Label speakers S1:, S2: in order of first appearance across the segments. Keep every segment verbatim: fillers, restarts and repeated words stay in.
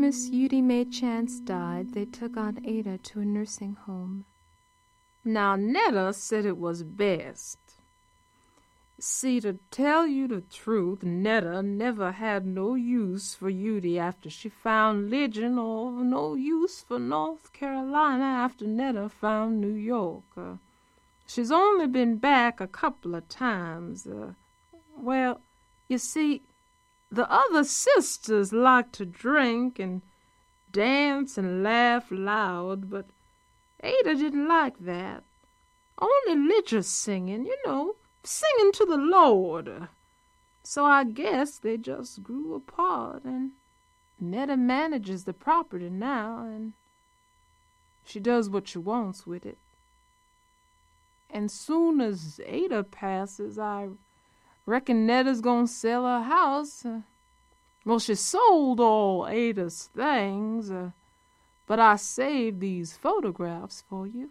S1: Miss Judy May Chance died, they took Aunt Ada to a nursing home.
S2: Now, Netta said it was best. See, to tell you the truth, Netta never had no use for Judy after she found Ligion, or no use for North Carolina after Netta found New York. Uh, she's only been back a couple of times. Uh, well, you see, the other sisters liked to drink and dance and laugh loud, but Ada didn't like that. Only Ligia singing, you know, singing to the Lord. So I guess they just grew apart, and Netta manages the property now, and she does what she wants with it. And soon as Ada passes, I reckon Netta's gonna sell her house. Uh, well, she sold all Ada's things, uh, but I saved these photographs for you.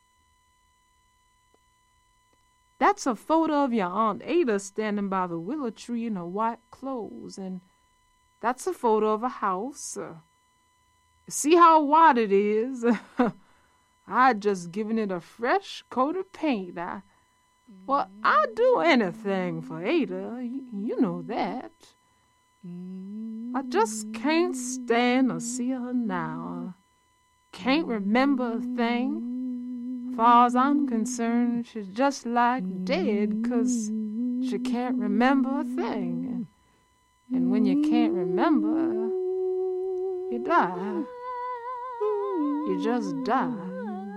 S2: That's a photo of your Aunt Ada standing by the willow tree in her white clothes, and that's a photo of a house. Uh, see how white it is? I'd just given it a fresh coat of paint. I, well, I'd do anything for Ada, you, you know that. I just can't stand to see her now. Can't remember a thing. Far as I'm concerned, she's just like dead, 'cause she can't remember a thing. And when you can't remember, you die. You just die.